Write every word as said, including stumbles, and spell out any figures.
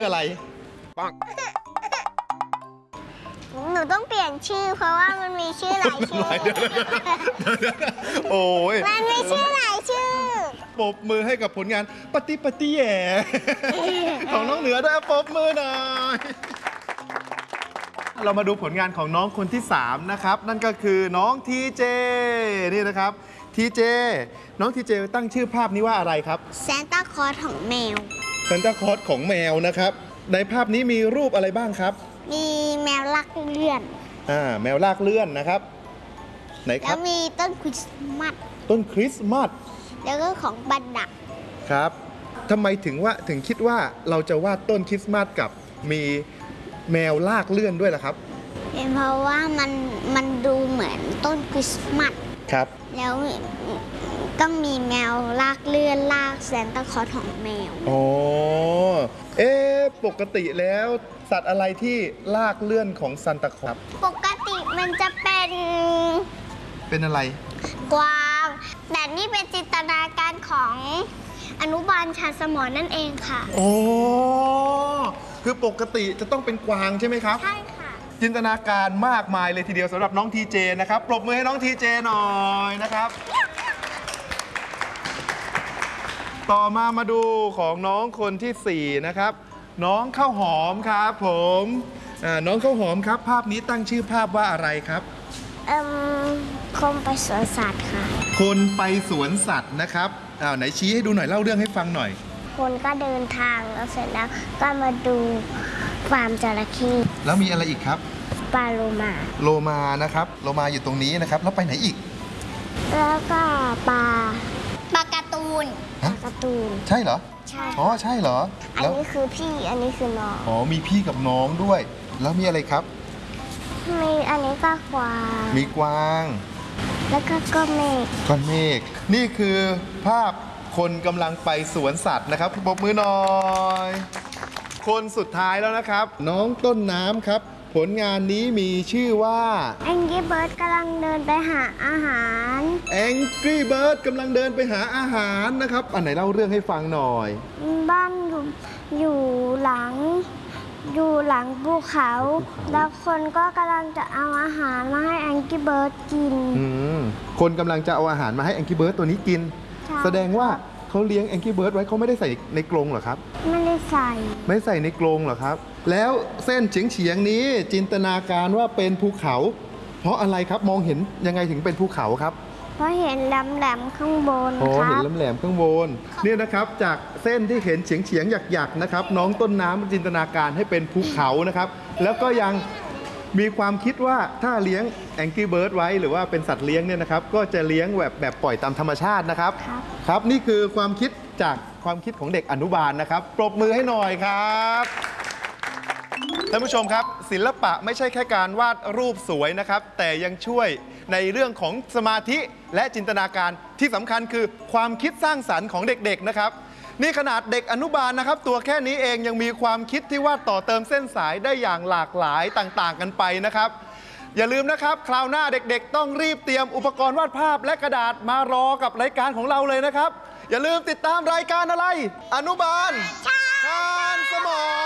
อะไรปังหนูต้องเปลี่ยนชื่อเพราะว่ามันมีชื่อหลายชื่อโอ้ยมันมีชื่อหลายชื่อปรบมือให้กับผลงานปฏิปฏิแย่ของน้องเหนือด้วยปรบมือหน่อยเรามาดูผลงานของน้องคนที่สามนะครับนั่นก็คือน้องทีเจนี่นะครับทีเจน้องทีเจตั้งชื่อภาพนี้ว่าอะไรครับซานต้าคลอสของแมวซานต้าคลอสของแมวนะครับในภาพนี้มีรูปอะไรบ้างครับมีแมวลากเลื่อนอ่าแมวลากเลื่อนนะครับไหนครับแล้วมีต้นคริสต์มาสต้นคริสต์มาสแล้วก็ของบันดักครับทำไมถึงว่าถึงคิดว่าเราจะวาดต้นคริสต์มาสกับมีแมวลากเลื่อนด้วยล่ะครับเป็นเพราะว่ามันมันดูเหมือนต้นคริสต์มาสครับแล้วก็มีแมวลากเลื่อนลากซานต้าคลอสของแมวอ๋อเอ๊ะปกติแล้วสัตว์อะไรที่ลากเลื่อนของซานต้าคลอสปกติมันจะเป็นเป็นอะไรกวางแต่นี่เป็นจินตนาการของอนุบาลชาญสมรนั่นเองค่ะโอ้คือปกติจะต้องเป็นกวางใช่ไหมครับใช่ค่ะจินตนาการมากมายเลยทีเดียวสำหรับน้องทีเจนะครับปรบมือให้น้องทีเจหน่อยนะครับต่อมามาดูของน้องคนที่สี่นะครับน้องข้าวหอมครับผมน้องข้าวหอมครับภาพนี้ตั้งชื่อภาพว่าอะไรครับเอ่อคนไปสวนสัตว์ค่ะคนไปสวนสัตว์นะครับอ้าวไหนชี้ให้ดูหน่อยเล่าเรื่องให้ฟังหน่อยคนก็เดินทางแล้วเสร็จแล้วก็มาดูฟาร์มจระเข้แล้วมีอะไรอีกครับปลาโลมาโลมานะครับโลมาอยู่ตรงนี้นะครับแล้วไปไหนอีกแล้วก็ปลาปลาการ์ตูนปลาการ์ตูนใช่เหรอใช่อ๋อใช่เหรออันนี้คือพี่อันนี้คือน้องอ๋อมีพี่กับน้องด้วยแล้วมีอะไรครับมีอันนี้ก็กวางมีกวางแล้วก็ก้อนเมฆก้อนเมฆนี่คือภาพคนกำลังไปสวนสัตว์นะครับปรบมือหน่อยคนสุดท้ายแล้วนะครับน้องต้นน้ำครับผลงานนี้มีชื่อว่าแองกี้เบิร์ดกำลังเดินไปหาอาหารแองกี้เบิร์ดกำลังเดินไปหาอาหารนะครับอันไหนเล่าเรื่องให้ฟังหน่อยบ้านอยู่อยู่หลังอยู่หลังภูเขาแล้วคนก็กำลังจะเอาอาหารมาให้แองกี้เบิร์ดกินคนกำลังจะเอาอาหารมาให้แองกี้เบิร์ดตัวนี้กินแสดงว่าเขาเลี้ยงแองกี้เบิร์ดไว้เขาไม่ได้ใส่ในกรงเหรอครับไม่ได้ใส่ไม่ใส่ในกรงเหรอครับแล้วเส้นเฉียงเฉียงนี้จินตนาการว่าเป็นภูเขาเพราะอะไรครับมองเห็นยังไงถึงเป็นภูเขาครับเพราะเห็นแหลมๆข้างบนครับอ๋อเห็นแหลมๆข้างบนเนี่ยนะครับจากเส้นที่เห็นเฉียงเฉียงหยักๆนะครับน้องต้นน้ำจินตนาการให้เป็นภูเขานะครับแล้วก็ยังมีความคิดว่าถ้าเลี้ยงแองกี้เบิร์ดไว้หรือว่าเป็นสัตว์เลี้ยงเนี่ยนะครับก็จะเลี้ยงแบบแบบปล่อยตามธรรมชาตินะครับครับนี่คือความคิดจากความคิดของเด็กอนุบาลนะครับปรบมือให้หน่อยครับท่านผู้ชมครับศิลปะไม่ใช่แค่การวาดรูปสวยนะครับแต่ยังช่วยในเรื่องของสมาธิและจินตนาการที่สำคัญคือความคิดสร้างสรรค์ของเด็กๆนะครับนี่ขนาดเด็กอนุบาลนะครับตัวแค่นี้เองยังมีความคิดที่วาดต่อเติมเส้นสายได้อย่างหลากหลายต่างๆกันไปนะครับอย่าลืมนะครับคราวหน้าเด็กๆต้องรีบเตรียมอุปกรณ์วาดภาพและกระดาษมารอกับรายการของเราเลยนะครับอย่าลืมติดตามรายการอะไรอนุบาลชาญสมร